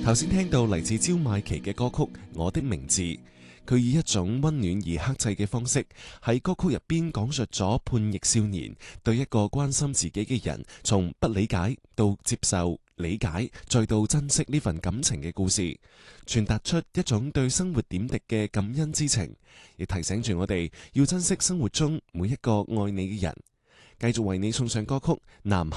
頭先聽到嚟自焦邁奇嘅歌曲《我的名字》，佢以一種溫暖而克制嘅方式，喺歌曲入邊講述咗叛逆少年對一個關心自己嘅人，從不理解到接受、理解，再到珍惜呢份感情嘅故事，傳達出一種對生活點滴嘅感恩之情，亦提醒住我哋要珍惜生活中每一個愛你嘅人。繼續為你送上歌曲《男孩》。